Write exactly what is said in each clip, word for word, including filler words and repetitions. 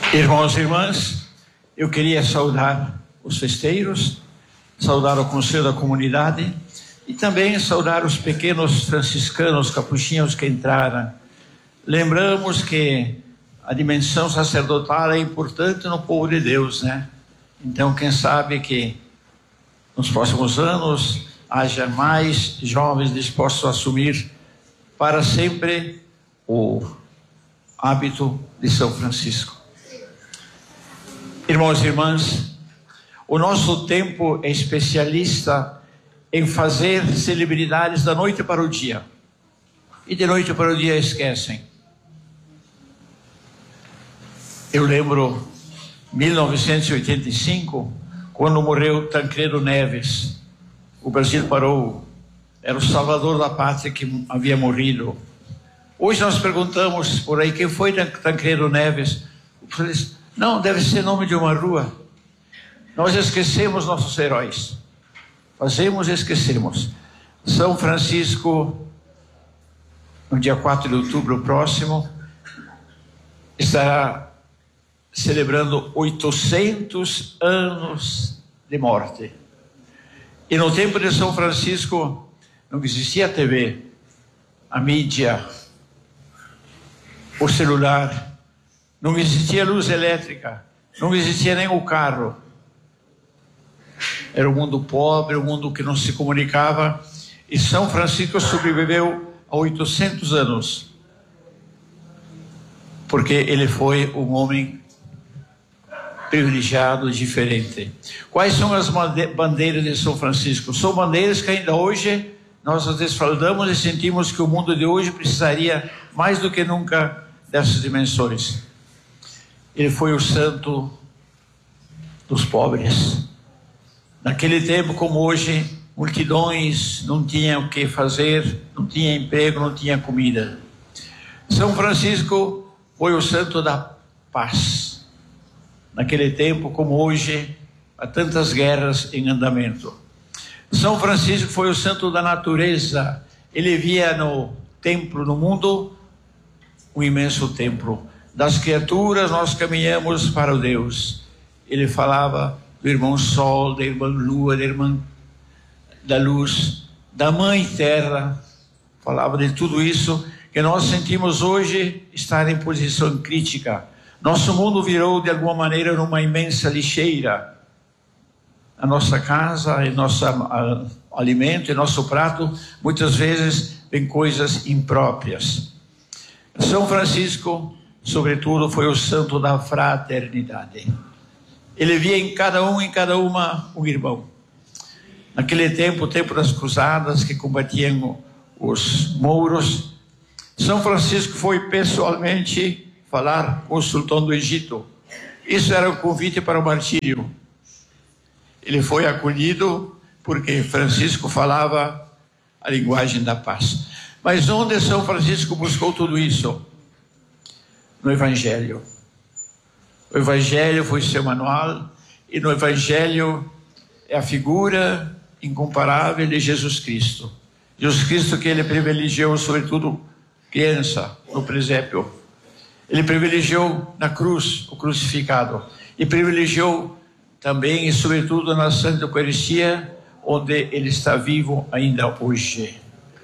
Irmãos e irmãs, eu queria saudar os festeiros, saudar o conselho da comunidade e também saudar os pequenos franciscanos capuchinhos que entraram. Lembramos que a dimensão sacerdotal é importante no povo de Deus, né? Então, quem sabe que nos próximos anos haja mais jovens dispostos a assumir para sempre o hábito de São Francisco. Irmãos e irmãs, o nosso tempo é especialista em fazer celebridades da noite para o dia. E de noite para o dia esquecem. Eu lembro mil novecentos e oitenta e cinco, quando morreu Tancredo Neves. O Brasil parou, era o salvador da pátria que havia morrido. Hoje nós perguntamos por aí, quem foi Tancredo Neves? Não, deve ser nome de uma rua. Nós esquecemos nossos heróis. Fazemos e esquecemos. São Francisco, no dia quatro de outubro próximo, estará celebrando oitocentos anos de morte. E no tempo de São Francisco não existia a T V, a mídia, o celular, não existia luz elétrica, não existia nem o carro. Era um mundo pobre, um mundo que não se comunicava, e São Francisco sobreviveu a oitocentos anos, porque ele foi um homem privilegiado, diferente. Quais são as bandeiras de São Francisco? São bandeiras que ainda hoje nós às vezes falamos e sentimos que o mundo de hoje precisaria mais do que nunca dessas dimensões. Ele foi o santo dos pobres. Naquele tempo como hoje, multidões não tinham o que fazer, não tinha emprego, não tinha comida. São Francisco foi o santo da paz. Naquele tempo como hoje, há tantas guerras em andamento. São Francisco foi o santo da natureza. Ele via no templo, no mundo, um imenso templo. Das criaturas nós caminhamos para o Deus. Ele falava do irmão Sol, da irmã Lua, da irmã da Luz, da Mãe Terra. Falava de tudo isso que nós sentimos hoje estar em posição crítica. Nosso mundo virou de alguma maneira numa imensa lixeira. A nossa casa, e nosso alimento, e nosso prato, muitas vezes tem coisas impróprias. São Francisco, sobretudo, foi o santo da fraternidade. Ele via em cada um, em cada uma, um irmão. Naquele tempo, o tempo das cruzadas que combatiam os mouros, São Francisco foi pessoalmente falar com o sultão do Egito. Isso era o convite para o martírio. Ele foi acolhido porque Francisco falava a linguagem da paz. Mas onde São Francisco buscou tudo isso? No Evangelho. O Evangelho foi seu manual, e no Evangelho é a figura incomparável de Jesus Cristo. Jesus Cristo que ele privilegiou, sobretudo, criança, no presépio. Ele privilegiou na cruz, o crucificado, e privilegiou também e sobretudo na Santa Eucaristia, onde ele está vivo ainda hoje.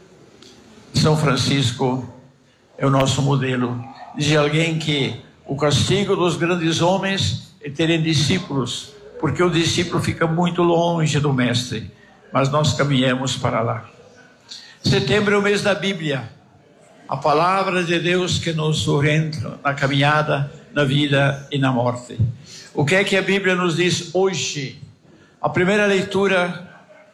São Francisco é o nosso modelo. Diz alguém que o castigo dos grandes homens é terem discípulos, porque o discípulo fica muito longe do mestre, mas nós caminhamos para lá. Setembro é o mês da Bíblia, a palavra de Deus que nos orienta na caminhada, na vida e na morte. O que é que a Bíblia nos diz hoje? A primeira leitura,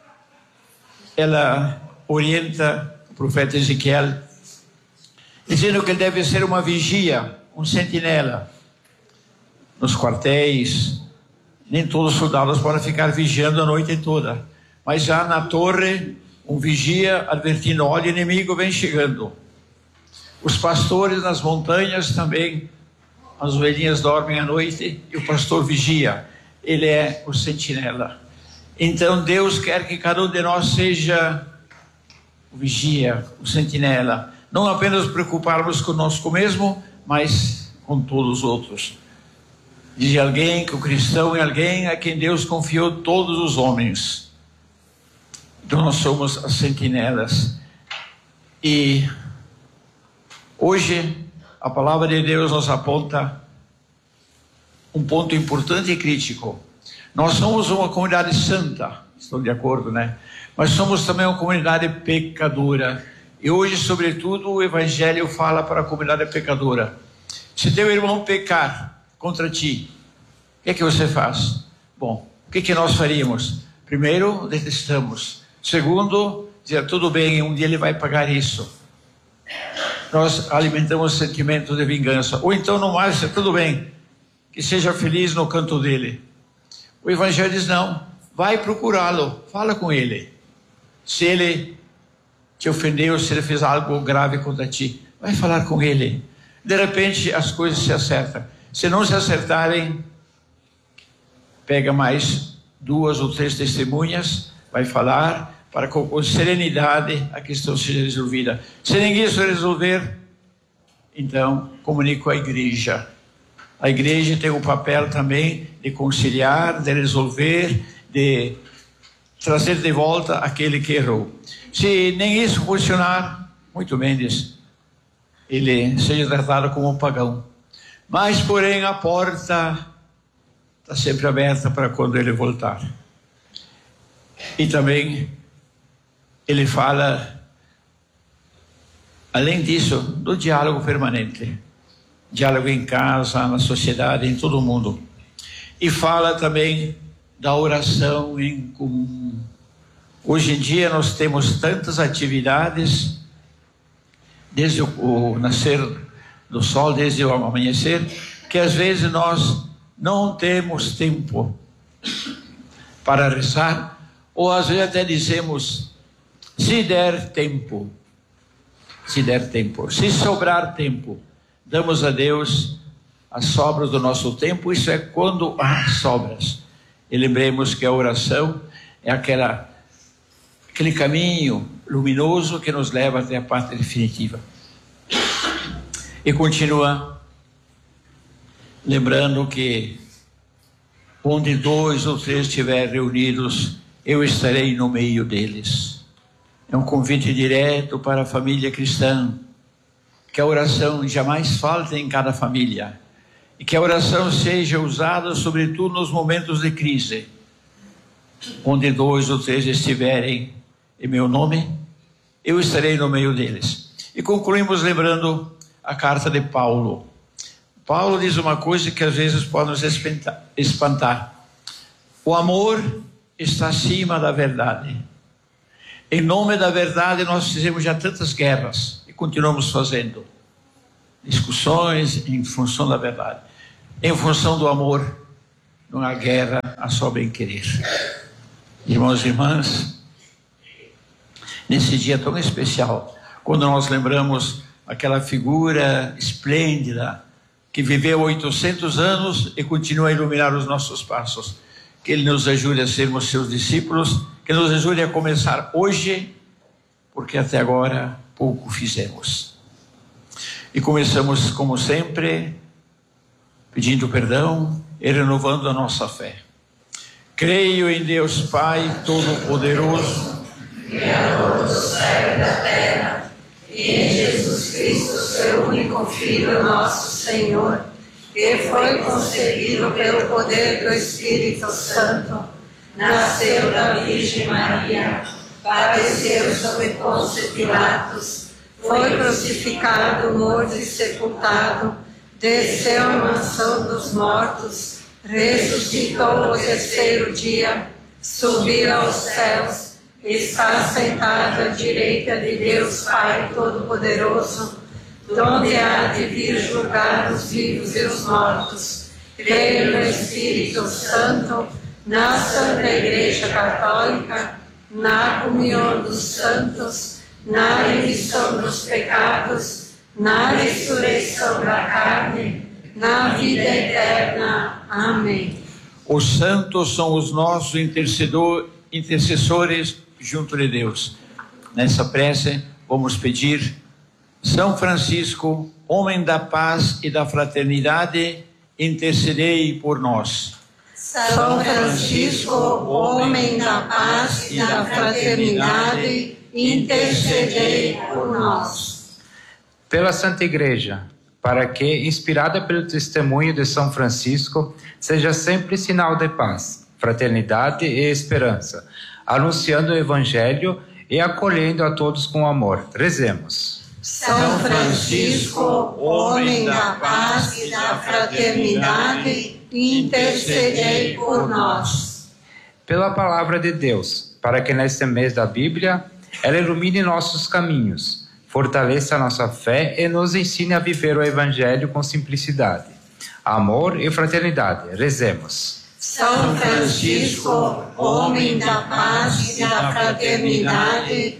ela orienta o profeta Ezequiel, dizendo que ele deve ser uma vigia, um sentinela. Nos quartéis, nem todos os soldados podem ficar vigiando a noite toda, mas já na torre, um vigia advertindo: olha, o inimigo vem chegando. Os pastores nas montanhas também, as ovelhinhas dormem à noite e o pastor vigia. Ele é o sentinela. Então Deus quer que cada um de nós seja o vigia, o sentinela. Não apenas preocuparmos conosco mesmo, mas com todos os outros. de alguém que o cristão é alguém a quem Deus confiou todos os homens. Então nós somos as sentinelas. E hoje a palavra de Deus nos aponta um ponto importante e crítico. Nós somos uma comunidade santa, estou de acordo, né? Mas somos também uma comunidade pecadora. E hoje, sobretudo, o Evangelho fala para a comunidade pecadora. Se teu irmão pecar contra ti, o que é que você faz? Bom, o que é que nós faríamos? Primeiro, detestamos. Segundo, dizer, tudo bem, um dia ele vai pagar isso. Nós alimentamos sentimento de vingança. Ou então, no mais, tudo bem, que seja feliz no canto dele. O Evangelho diz, não, vai procurá-lo, fala com ele. Se ele te ofendeu, se ele fez algo grave contra ti, vai falar com ele. De repente as coisas se acertam. Se não se acertarem, pega mais duas ou três testemunhas, vai falar, para que com serenidade a questão seja resolvida. Se ninguém se resolver, então comunique com a igreja. A igreja tem o papel também de conciliar, de resolver, de trazer de volta aquele que errou. Se nem isso funcionar, muito bem, diz, ele seja tratado como um pagão. Mas, porém, a porta está sempre aberta para quando ele voltar. E também ele fala, além disso, do diálogo permanente. Diálogo em casa, na sociedade, em todo o mundo. E fala também da oração em comum. Hoje em dia nós temos tantas atividades, desde o, o nascer do sol, desde o amanhecer, que às vezes nós não temos tempo para rezar, ou às vezes até dizemos, se der tempo, se der tempo, se sobrar tempo, damos a Deus as sobras do nosso tempo. Isso é quando há sobras. E lembremos que a oração é aquela, aquele caminho luminoso que nos leva até a parte definitiva. E continua lembrando que onde dois ou três estiverem reunidos, eu estarei no meio deles. É um convite direto para a família cristã, que a oração jamais falte em cada família, e que a oração seja usada sobretudo nos momentos de crise, onde dois ou três estiverem em meu nome, eu estarei no meio deles. E concluímos lembrando a carta de Paulo. Paulo diz uma coisa que às vezes pode nos espantar: o amor está acima da verdade. Em nome da verdade nós fizemos já tantas guerras e continuamos fazendo discussões em função da verdade. Em função do amor não há guerra, há só bem querer. Irmãos e irmãs, nesse dia tão especial, quando nós lembramos aquela figura esplêndida que viveu oitocentos anos e continua a iluminar os nossos passos, que Ele nos ajude a sermos seus discípulos, que nos ajude a começar hoje, porque até agora pouco fizemos. E começamos, como sempre, pedindo perdão e renovando a nossa fé. Creio em Deus Pai Todo-Poderoso, Criador do céu e da terra, e em Jesus Cristo, seu único Filho, nosso Senhor, que foi concebido pelo poder do Espírito Santo, nasceu da Virgem Maria, padeceu sob Pôncio Pilatos, foi crucificado, morto e sepultado, desceu à mansão dos mortos, ressuscitou ao terceiro dia, subiu aos céus, está sentado à direita de Deus Pai Todo-Poderoso, donde há de vir julgar os vivos e os mortos. Creio no Espírito Santo, na Santa Igreja Católica, na comunhão dos santos, na remissão dos pecados, na ressurreição da carne, na vida eterna. Amém. Os santos são os nossos intercedor, intercessores junto de Deus. Nessa prece vamos pedir: São Francisco, homem da paz e da fraternidade, intercedei por nós. São Francisco, homem da paz e da fraternidade, intercedei por nós. Pela Santa Igreja, para que, inspirada pelo testemunho de São Francisco, seja sempre sinal de paz, fraternidade e esperança, anunciando o Evangelho e acolhendo a todos com amor. Rezemos. São Francisco, homem da paz e da fraternidade, intercedei por nós. Pela palavra de Deus, para que neste mês da Bíblia, ela ilumine nossos caminhos, fortaleça a nossa fé e nos ensine a viver o Evangelho com simplicidade, amor e fraternidade. Rezemos. São Francisco, homem da paz e da fraternidade,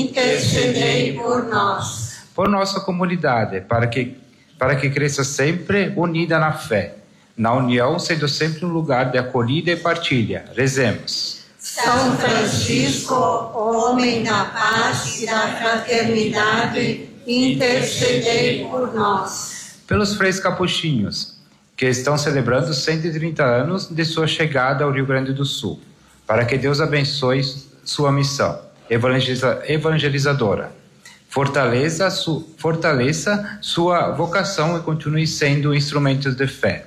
intercedei por nós. Por nossa comunidade, para que, para que cresça sempre unida na fé, na união, sendo sempre um lugar de acolhida e partilha. Rezemos. São Francisco, homem da paz e da fraternidade, intercedei por nós. Pelos freis capuchinhos, que estão celebrando cento e trinta anos de sua chegada ao Rio Grande do Sul, para que Deus abençoe sua missão evangeliza, evangelizadora. Fortaleça, su, fortaleça sua vocação e continue sendo instrumentos de fé,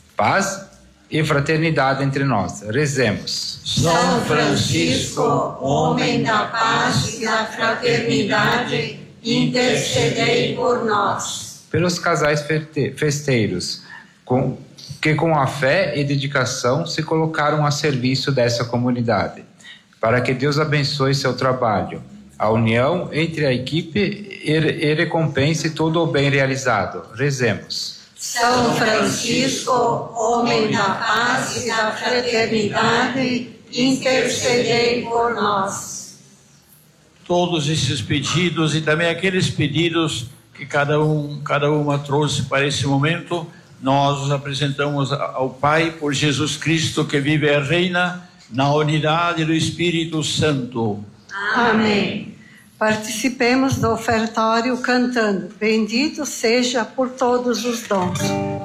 paz e fraternidade entre nós. Rezemos. São Francisco, homem da paz e da fraternidade, intercedei por nós. Pelos casais festeiros, com, que com a fé e dedicação se colocaram a serviço dessa comunidade, para que Deus abençoe seu trabalho, a união entre a equipe e, e recompense todo o bem realizado. Rezemos. São Francisco, homem da paz e da fraternidade, intercedei por nós. Todos esses pedidos e também aqueles pedidos que cada um, cada uma trouxe para esse momento, nós os apresentamos ao Pai por Jesus Cristo, que vive e reina na unidade do Espírito Santo. Amém. Participemos do ofertório cantando: Bendito seja por todos os dons.